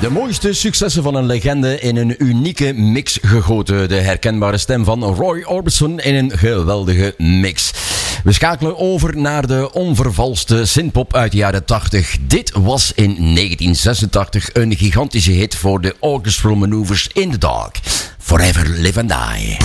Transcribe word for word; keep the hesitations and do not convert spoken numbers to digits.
De mooiste successen van een legende in een unieke mix gegoten. De herkenbare stem van Roy Orbison in een geweldige mix. We schakelen over naar de onvervalste synthpop uit de jaren tachtig. Dit was in negentien zesentachtig een gigantische hit voor de Orchestral Maneuvers in the Dark. Forever Live and Die.